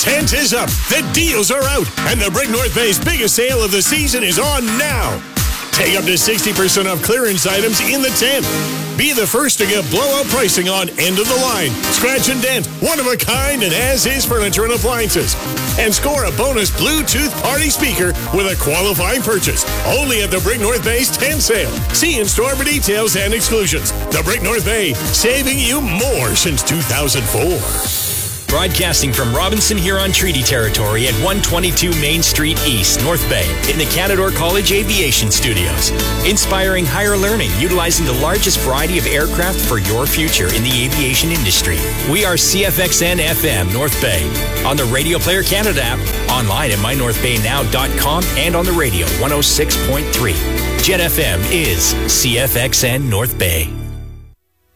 tent is up, the deals are out, and the Brick North Bay's biggest sale of the season is on now. Take up to 60% off clearance items in the tent. Be the first to get blowout pricing on end of the line, scratch and dent, one-of-a-kind, and as-is furniture and appliances. And score a bonus Bluetooth party speaker with a qualifying purchase. Only at the Brick North Bay's tent sale. See in-store for details and exclusions. The Brick North Bay, saving you more since 2004. Broadcasting from Robinson Huron Treaty Territory at 122 Main Street East, North Bay, in the Canadore College Aviation Studios. Inspiring higher learning, utilizing the largest variety of aircraft for your future in the aviation industry. We are CFXN FM North Bay, on the Radio Player Canada app, online at mynorthbaynow.com, and on the radio 106.3. Jet FM is CFXN North Bay.